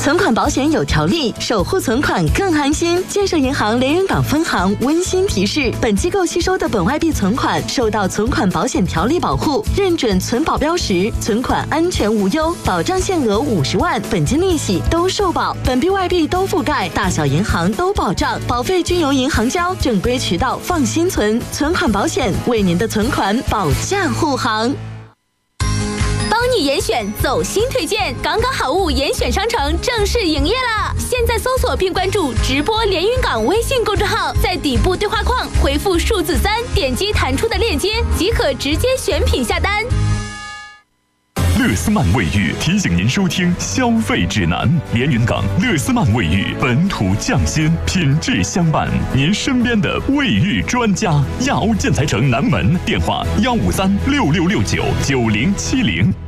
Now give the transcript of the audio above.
存款保险有条例，守护存款更安心。建设银行连云港分行温馨提示：本机构吸收的本外币存款受到存款保险条例保护，认准存保标识，存款安全无忧，保障限额50万，本金利息都受保，本币外币都覆盖，大小银行都保障，保费均由银行交，正规渠道放心存。存款保险为您的存款保驾护航。 帮你严选走心推荐，港港好物严选商城正式营业啦！现在搜索并关注直播连云港微信公众号，在底部对话框回复数字3，点击弹出的链接即可直接选品下单。 乐斯曼卫浴提醒您收听消费指南。连云港乐斯曼卫浴，本土匠心，品质相伴，您身边的卫浴专家。亚欧建材城南门，电话15366699070。